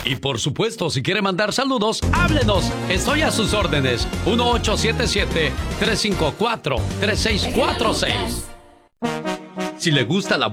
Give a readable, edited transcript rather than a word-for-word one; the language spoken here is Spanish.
Y por supuesto, si quiere mandar saludos, háblenos. Estoy a sus órdenes. 1877-354-3646. Si le gusta la